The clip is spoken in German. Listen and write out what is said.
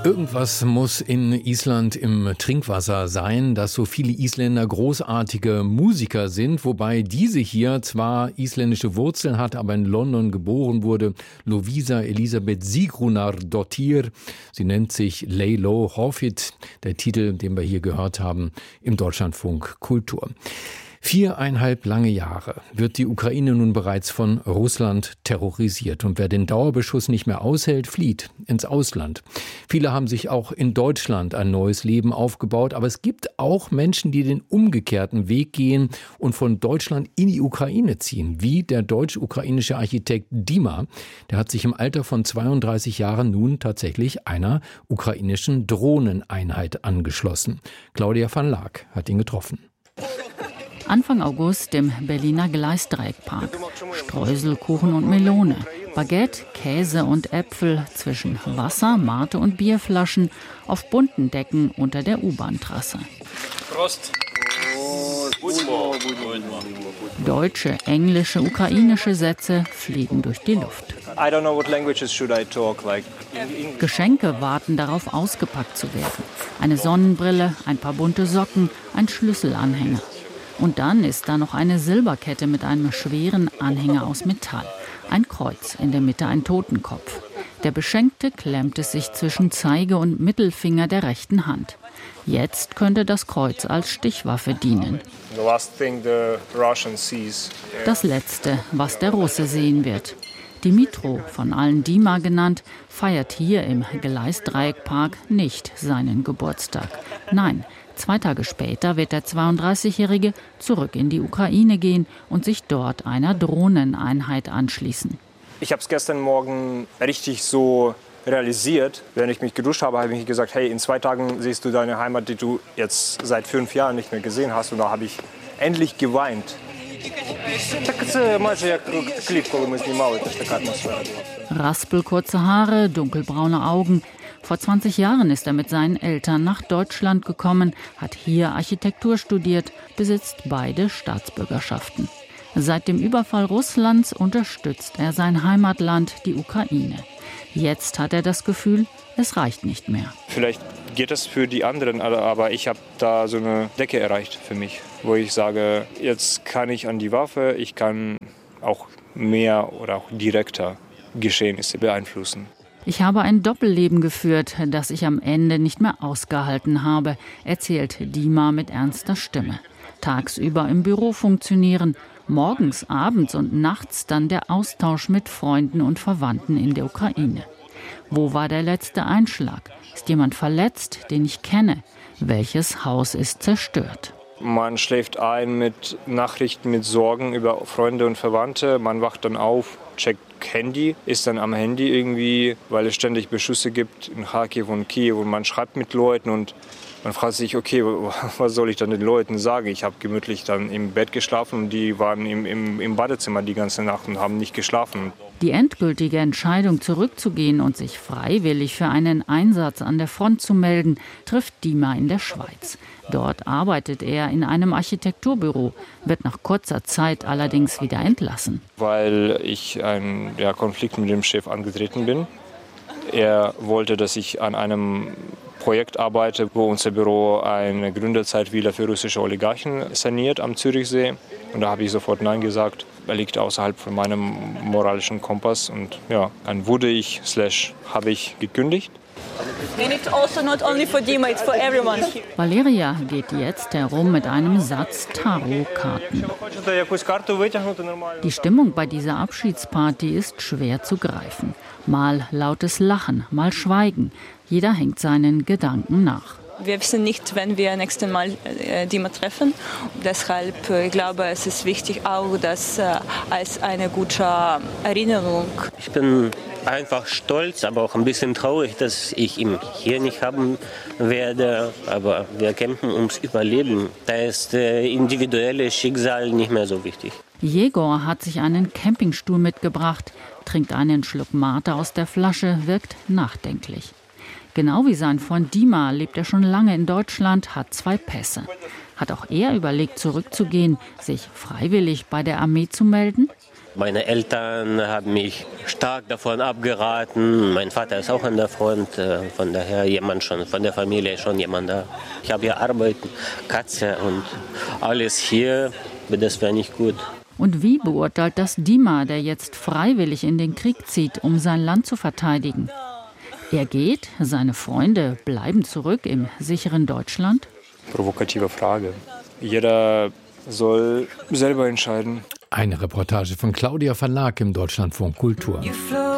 Irgendwas muss in Island im Trinkwasser sein, dass so viele Isländer großartige Musiker sind, wobei diese hier zwar isländische Wurzeln hat, aber in London geboren wurde. Lovísa Elisabeth Sigrunardóttir. Sie nennt sich Laylo Hofit, der Titel, den wir hier gehört haben im Deutschlandfunk Kultur. 4,5 lange Jahre wird die Ukraine nun bereits von Russland terrorisiert. Und wer den Dauerbeschuss nicht mehr aushält, flieht ins Ausland. Viele haben sich auch in Deutschland ein neues Leben aufgebaut. Aber es gibt auch Menschen, die den umgekehrten Weg gehen und von Deutschland in die Ukraine ziehen. Wie der deutsch-ukrainische Architekt Dima. Der hat sich im Alter von 32 Jahren nun tatsächlich einer ukrainischen Drohneneinheit angeschlossen. Claudia van Laak hat ihn getroffen. Anfang August im Berliner Gleisdreieckpark. Streusel, Kuchen und Melone. Baguette, Käse und Äpfel zwischen Wasser, Mate und Bierflaschen auf bunten Decken unter der U-Bahn-Trasse. Prost. Deutsche, englische, ukrainische Sätze fliegen durch die Luft. Geschenke warten darauf, ausgepackt zu werden. Eine Sonnenbrille, ein paar bunte Socken, ein Schlüsselanhänger. Und dann ist da noch eine Silberkette mit einem schweren Anhänger aus Metall. Ein Kreuz, in der Mitte ein Totenkopf. Der Beschenkte klemmt es sich zwischen Zeige- und Mittelfinger der rechten Hand. Jetzt könnte das Kreuz als Stichwaffe dienen. Das Letzte, was der Russe sehen wird. Dimitro, von allen Dima genannt, feiert hier im Gleisdreieckpark nicht seinen Geburtstag. Nein, 2 Tage später wird der 32-Jährige zurück in die Ukraine gehen und sich dort einer Drohneneinheit anschließen. Ich habe es gestern Morgen richtig so realisiert. Während ich mich geduscht habe, habe ich gesagt, hey, in 2 Tagen siehst du deine Heimat, die du jetzt seit 5 Jahren nicht mehr gesehen hast. Und da habe ich endlich geweint. Raspelkurze Haare, dunkelbraune Augen. Vor 20 Jahren ist er mit seinen Eltern nach Deutschland gekommen, hat hier Architektur studiert, besitzt beide Staatsbürgerschaften. Seit dem Überfall Russlands unterstützt er sein Heimatland, die Ukraine. Jetzt hat er das Gefühl, es reicht nicht mehr. Vielleicht geht das für die anderen, aber ich habe da so eine Decke erreicht für mich, wo ich sage, jetzt kann ich an die Waffe, ich kann auch mehr oder auch direkter Geschehnisse beeinflussen. Ich habe ein Doppelleben geführt, das ich am Ende nicht mehr ausgehalten habe, erzählt Dima mit ernster Stimme. Tagsüber im Büro funktionieren, morgens, abends und nachts dann der Austausch mit Freunden und Verwandten in der Ukraine. Wo war der letzte Einschlag? Ist jemand verletzt, den ich kenne? Welches Haus ist zerstört? Man schläft ein mit Nachrichten, mit Sorgen über Freunde und Verwandte. Man wacht dann auf, checkt Handy, ist dann am Handy irgendwie, weil es ständig Beschüsse gibt in Kharkiv und Kiew und man schreibt mit Leuten und man fragt sich, okay, was soll ich dann den Leuten sagen? Ich habe gemütlich dann im Bett geschlafen und die waren im Badezimmer die ganze Nacht und haben nicht geschlafen. Die endgültige Entscheidung, zurückzugehen und sich freiwillig für einen Einsatz an der Front zu melden, trifft Dima in der Schweiz. Dort arbeitet er in einem Architekturbüro, wird nach kurzer Zeit allerdings wieder entlassen. Weil ich einen Konflikt mit dem Chef angetreten bin. Er wollte, dass ich an einem Projekt arbeite, wo unser Büro eine Gründerzeitvilla für russische Oligarchen saniert am Zürichsee. Und da habe ich sofort Nein gesagt. Er liegt außerhalb von meinem moralischen Kompass. Und ja, dann wurde habe ich gekündigt. Valeria geht jetzt herum mit einem Satz Tarotkarten. Die Stimmung bei dieser Abschiedsparty ist schwer zu greifen. Mal lautes Lachen, mal Schweigen. Jeder hängt seinen Gedanken nach. Wir wissen nicht, wenn wir nächstes Mal Dima treffen. Deshalb glaube ich, es ist wichtig auch, das als eine gute Erinnerung. Ich bin einfach stolz, aber auch ein bisschen traurig, dass ich ihn hier nicht haben werde. Aber wir kämpfen ums Überleben. Da ist individuelle Schicksal nicht mehr so wichtig. Jegor hat sich einen Campingstuhl mitgebracht, trinkt einen Schluck Mate aus der Flasche, wirkt nachdenklich. Genau wie sein Freund Dima lebt er schon lange in Deutschland, hat 2 Pässe. Hat auch er überlegt, zurückzugehen, sich freiwillig bei der Armee zu melden? Meine Eltern haben mich stark davon abgeraten. Mein Vater ist auch an der Front, von daher jemand schon, von der Familie schon jemand da. Ich habe hier Arbeit, Katze und alles hier, das wäre nicht gut. Und wie beurteilt das Dima, der jetzt freiwillig in den Krieg zieht, um sein Land zu verteidigen? Er geht, seine Freunde bleiben zurück im sicheren Deutschland? Provokative Frage. Jeder soll selber entscheiden. Eine Reportage von Claudia Verlag im Deutschlandfunk Kultur.